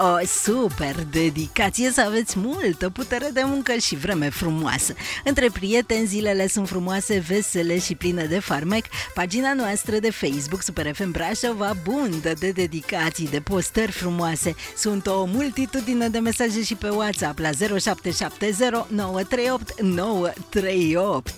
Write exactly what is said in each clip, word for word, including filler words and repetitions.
o super dedicație, să aveți multă putere de muncă și vreme frumoasă. Între prieteni, zilele sunt frumoase, vesele și pline de farmec. Pagina noastră de Facebook, Super F M Brașov, abundă de dedicații, de postări frumoase. Sunt o multitudine de mesaje și pe WhatsApp la zero șapte șapte zero nouă trei opt nouă trei opt.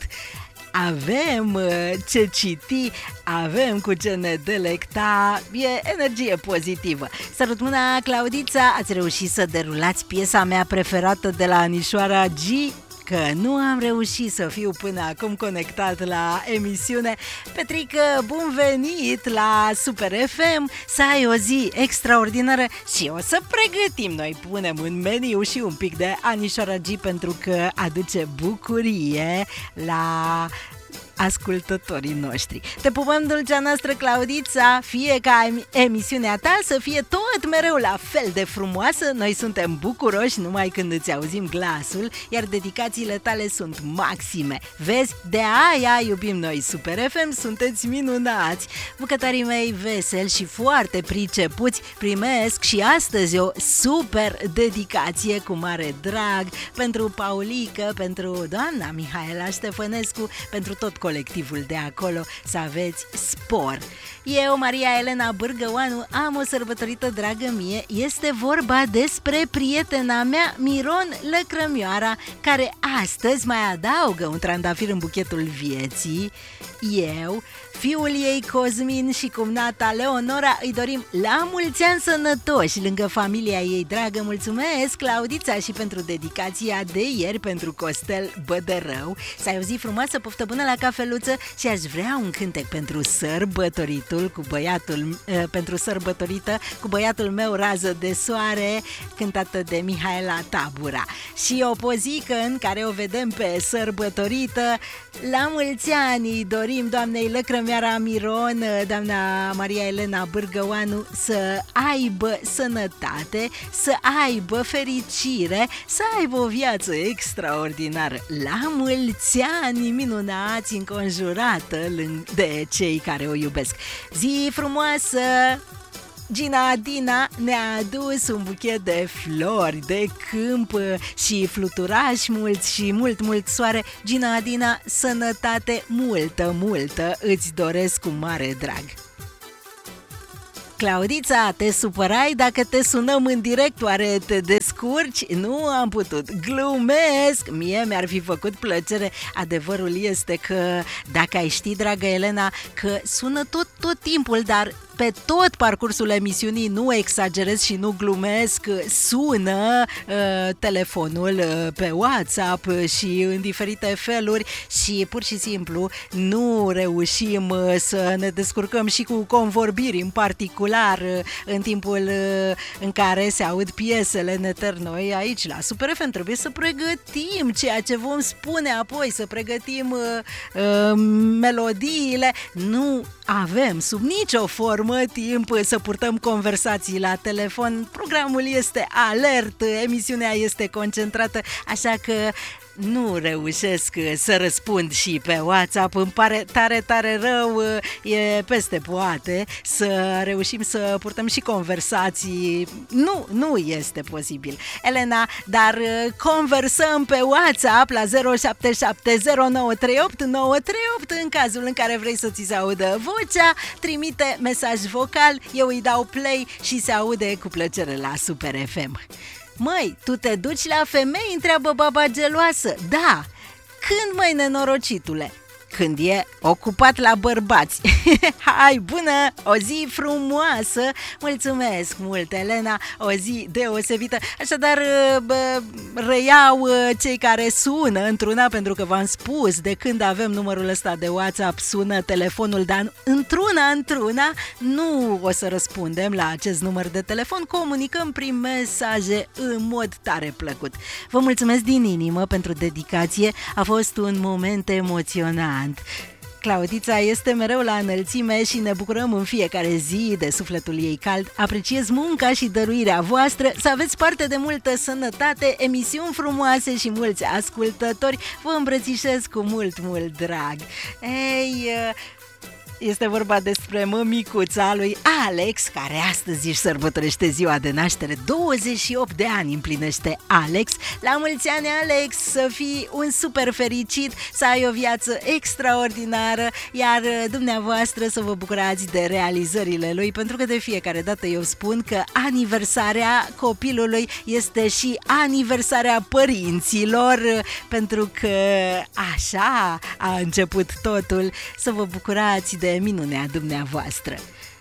Avem ce citi, avem cu ce ne delecta, e energie pozitivă. Sărut mâna, Claudița, ați reușit să derulați piesa mea preferată de la Anișoara G? Că nu am reușit să fiu până acum conectat la emisiune. Petrică, bun venit la Super F M, să ai o zi extraordinară și o să pregătim. Noi punem în meniu și un pic de Anișoara G pentru că aduce bucurie la ascultătorii noștri. Te pupăm, dulcea noastră Claudița, fie ca emisiunea ta să fie tot mereu la fel de frumoasă. Noi suntem bucuroși numai când îți auzim glasul, iar dedicațiile tale sunt maxime. Vezi, de aia iubim noi Super F M, sunteți minunați. Bucătarii mei veseli și foarte pricepuți primesc și astăzi o super dedicație cu mare drag pentru Paulică, pentru doamna Mihaela Ștefănescu, pentru tot colectivul de acolo, să aveți spor. Eu, Maria Elena Bârgăoanu, am o sărbătorită dragă mie. Este vorba despre prietena mea, Miron Lăcrămioara, care astăzi mai adaugă un trandafir în buchetul vieții. Eu, fiul ei Cosmin și cumnata Leonora îi dorim la mulți ani sănătoși lângă familia ei dragă. Mulțumesc, Claudița, și pentru dedicația de ieri pentru Costel Bădărău. Să ai o zi frumoasă, poftă bună la cafeluță și aș vrea un cântec pentru sărbătoritul cu băiatul, uh, pentru sărbătorită cu băiatul meu Rază de Soare, cântată de Mihaela Tabura. Și o pozică în care o vedem pe sărbătorită. La mulți ani îi dorim doamnei Lăcrămioara Miron, doamna Maria Elena Bârgăoanu, să aibă sănătate, să aibă fericire, să aibă o viață extraordinară. La mulți ani minunați, înconjurată de cei care o iubesc. Zi frumoasă! Gina Adina ne-a adus un buchet de flori, de câmp și fluturași mulți și mult, mult soare. Gina Adina, sănătate multă, multă, îți doresc cu mare drag. Claudița, te supărai dacă te sunăm în direct? Oare te descurci? Nu am putut, glumesc. Mie mi-ar fi făcut plăcere. Adevărul este că dacă ai ști, dragă Elena, că sună tot, tot timpul, dar pe tot parcursul emisiunii, nu exagerez și nu glumesc, sună uh, telefonul uh, pe WhatsApp și în diferite feluri și pur și simplu nu reușim uh, să ne descurcăm și cu convorbiri în particular uh, în timpul uh, în care se aud piesele în eter. Noi aici la Super F M trebuie să pregătim ceea ce vom spune apoi, să pregătim uh, uh, melodiile. Nu avem sub nicio formă timp să purtăm conversații la telefon. Programul este alert, emisiunea este concentrată, așa că nu reușesc să răspund și pe WhatsApp. Îmi pare tare, tare rău, e peste poate să reușim să purtăm și conversații. Nu, nu este posibil, Elena, dar conversăm pe WhatsApp la zero șapte șapte zero nouă trei opt nouă trei opt. În cazul în care vrei să ți se audă vocea, trimite mesaj vocal, eu îi dau play și se aude cu plăcere la Super F M. Măi, tu te duci la femei? Întreabă baba geloasă. Da. Când, măi, nenorocitule? Când e ocupat la bărbați. Hai, bună, o zi frumoasă. Mulțumesc mult, Elena, o zi deosebită. Așadar, bă, reiau cei care sună într-una, pentru că v-am spus, de când avem numărul ăsta de WhatsApp sună telefonul, dar într-una, într-una nu o să răspundem la acest număr de telefon. Comunicăm prin mesaje în mod tare plăcut. Vă mulțumesc din inimă pentru dedicație, a fost un moment emoționant. Claudița este mereu la înălțime și ne bucurăm în fiecare zi de sufletul ei cald. Apreciez munca și dăruirea voastră, să aveți parte de multă sănătate, emisiuni frumoase și mulți ascultători. Vă îmbrățișez cu mult, mult drag. Ei... Este vorba despre mămicuța lui Alex, care astăzi își sărbătorește ziua de naștere. douăzeci și opt de ani împlinește Alex. La mulți ani, Alex, să fii un super fericit, să ai o viață extraordinară, iar dumneavoastră să vă bucurați de realizările lui, pentru că de fiecare dată eu spun că aniversarea copilului este și aniversarea părinților, pentru că așa a început totul. Să vă bucurați de minunea dumneavoastră.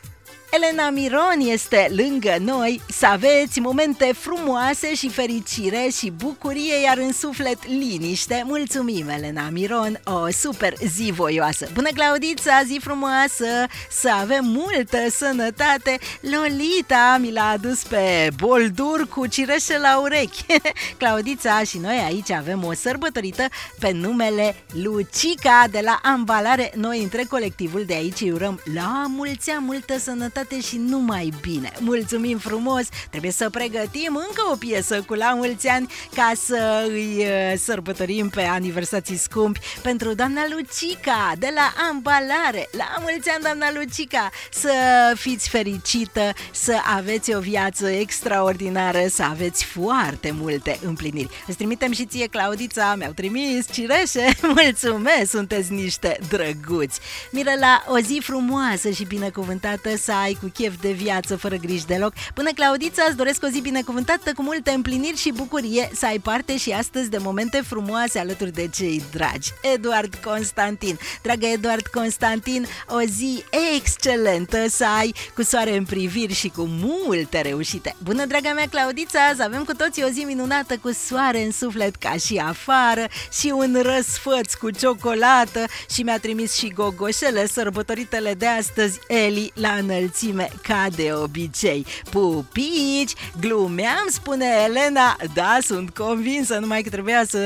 Elena Miron este lângă noi. Să aveți momente frumoase și fericire și bucurie, iar în suflet liniște. Mulțumim, Elena Miron, o super zi voioasă. Bună, Claudița, zi frumoasă, să avem multă sănătate. Lolita mi l-a adus pe boldur cu cireșe la urechi. Claudița și noi aici avem o sărbătorită pe numele Lucica de la Ambalare. Noi între colectivul de aici îi urăm la mulți ani multă sănătate și numai bine. Mulțumim frumos. Trebuie să pregătim încă o piesă cu la mulți ani ca să îi sărbătorim pe aniversații scumpi pentru doamna Lucica de la Ambalare. La mulți ani, doamna Lucica, să fiți fericită, să aveți o viață extraordinară, să aveți foarte multe împliniri. Îți trimitem și ție, Claudița, mi-au trimis cireșe. Mulțumesc, sunteți niște drăguți. Mirela, o zi frumoasă și binecuvântată să ai, cu chef de viață, fără griji deloc. Până, Claudița, îți doresc o zi binecuvântată cu multe împliniri și bucurie, să ai parte și astăzi de momente frumoase alături de cei dragi. Eduard Constantin. Dragă Eduard Constantin, o zi excelentă să ai, cu soare în priviri și cu multe reușite. Bună, draga mea Claudița, să avem cu toții o zi minunată, cu soare în suflet ca și afară și un răsfăț cu ciocolată, și mi-a trimis și gogoșele sărbătoritele de astăzi, Eli, la înălțime, ca de obicei. Pupici, glumeam, spune Elena. Da, sunt convinsă, numai că trebuia să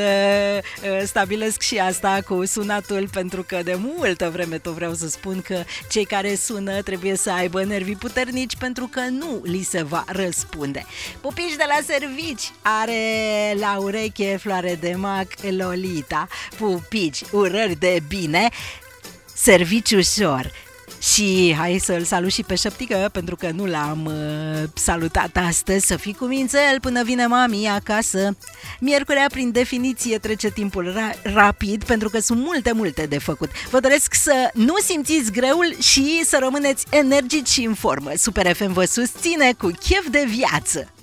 stabilesc și asta cu sunatul, pentru că de multă vreme tot vreau să spun că cei care sună trebuie să aibă nervii puternici, pentru că nu li se va răspunde. Pupici de la servici, are la ureche floare de mac Lolita. Pupici, urări de bine, servici ușor. Și hai să-l salut și pe Șăptică, pentru că nu l-am uh, salutat astăzi. Să fii cu mințel până vine mami acasă. Miercurea, prin definiție, trece timpul ra- rapid, pentru că sunt multe, multe de făcut. Vă doresc să nu simțiți greul și să rămâneți energici și în formă. Super F M vă susține cu chef de viață.